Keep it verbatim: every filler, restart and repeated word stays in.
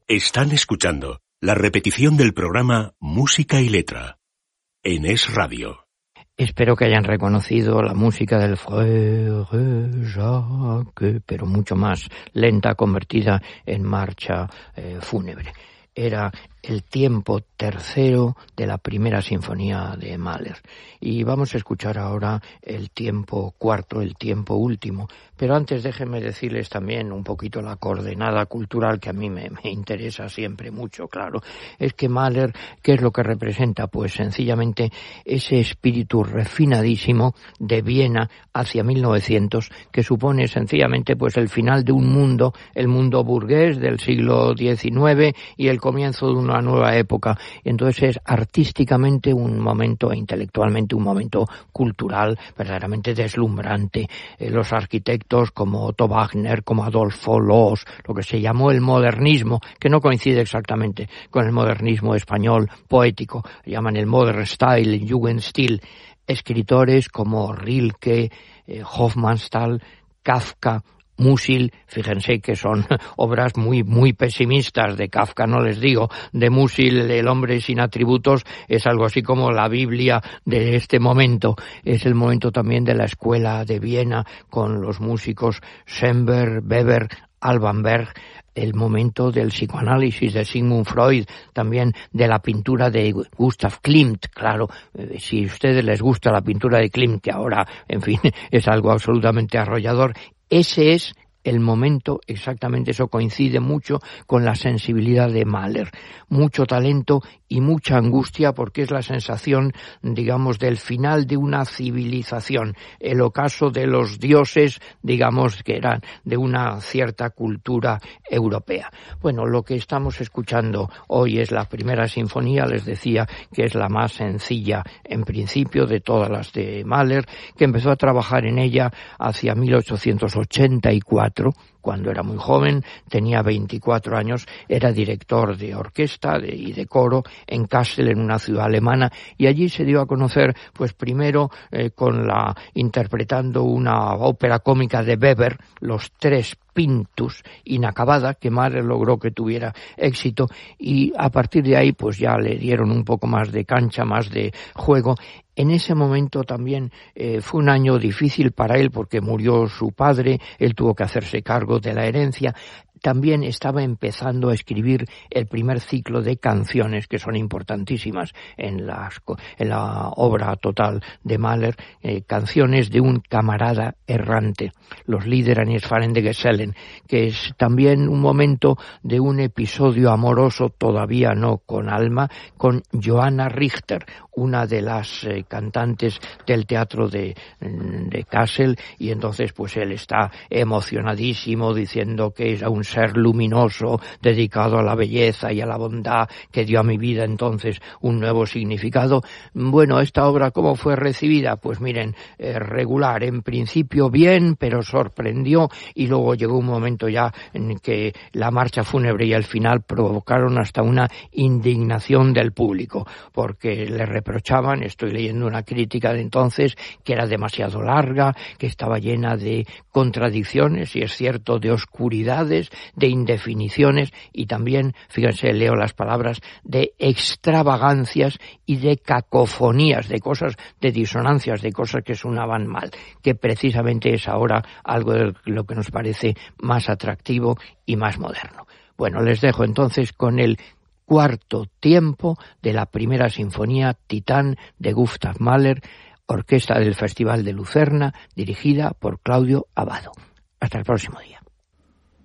Están escuchando la repetición del programa Música y Letra en Es Radio. Espero que hayan reconocido la música del Frère Jacques, pero mucho más lenta, convertida en marcha eh, fúnebre. Era el tiempo tercero de la primera sinfonía de Mahler. Y vamos a escuchar ahora el tiempo cuarto, el tiempo último. Pero antes déjenme decirles también un poquito la coordenada cultural que a mí me, me interesa siempre mucho, claro. Es que Mahler, ¿qué es lo que representa? Pues sencillamente ese espíritu refinadísimo de Viena hacia mil novecientos, que supone sencillamente pues el final de un mundo, el mundo burgués del siglo diecinueve y el comienzo de una nueva época. Entonces es artísticamente un momento, e intelectualmente un momento cultural verdaderamente deslumbrante. Eh, los arquitectos como Otto Wagner, como Adolfo Loos, lo que se llamó el modernismo, que no coincide exactamente con el modernismo español poético, llaman el Modern Style, el Jugendstil, escritores como Rilke, eh, Hofmannsthal, Kafka, Musil, fíjense que son obras muy muy pesimistas. De Kafka no les digo, de Musil, El hombre sin atributos, es algo así como la Biblia de este momento. Es el momento también de la escuela de Viena con los músicos Schoenberg, Weber, Alban Berg, el momento del psicoanálisis de Sigmund Freud, también de la pintura de Gustav Klimt. Claro, eh, si a ustedes les gusta la pintura de Klimt, que ahora, en fin, es algo absolutamente arrollador, ese es el momento, exactamente eso coincide mucho con la sensibilidad de Mahler. Mucho talento y mucha angustia, porque es la sensación, digamos, del final de una civilización, el ocaso de los dioses, digamos, que eran de una cierta cultura europea. Bueno, lo que estamos escuchando hoy es la primera sinfonía, les decía que es la más sencilla en principio de todas las de Mahler, que empezó a trabajar en ella hacia mil ochocientos ochenta y cuatro, cuando era muy joven, tenía veinticuatro años, era director de orquesta de, y de coro en Kassel, en una ciudad alemana, y allí se dio a conocer, pues primero eh, con la interpretando una ópera cómica de Weber, Los Tres Pintus, inacabada, que Mahler logró que tuviera éxito, y a partir de ahí pues ya le dieron un poco más de cancha, más de juego. En ese momento también eh, fue un año difícil para él porque murió su padre, él tuvo que hacerse cargo de la herencia. También estaba empezando a escribir el primer ciclo de canciones que son importantísimas en, las, en la obra total de Mahler, eh, canciones de un camarada errante, los Lieder eines fahrenden Gesellen, que es también un momento de un episodio amoroso, todavía no con alma, con Johanna Richter, una de las eh, cantantes del teatro de, de Kassel, y entonces pues él está emocionadísimo diciendo que es un ser luminoso, dedicado a la belleza y a la bondad, que dio a mi vida entonces un nuevo significado. Bueno, esta obra, ¿cómo fue recibida? Pues miren, eh, regular, en principio bien, pero sorprendió, y luego llegó un momento ya en que la marcha fúnebre y el final provocaron hasta una indignación del público, porque le reprochaban, estoy leyendo una crítica de entonces, que era demasiado larga, que estaba llena de contradicciones, y es cierto, de oscuridades, de indefiniciones, y también, fíjense, leo las palabras, de extravagancias y de cacofonías, de cosas, de disonancias, de cosas que sonaban mal, que precisamente es ahora algo de lo que nos parece más atractivo y más moderno. Bueno, les dejo entonces con el cuarto tiempo de la primera sinfonía Titán de Gustav Mahler, orquesta del Festival de Lucerna, dirigida por Claudio Abbado. Hasta el próximo día.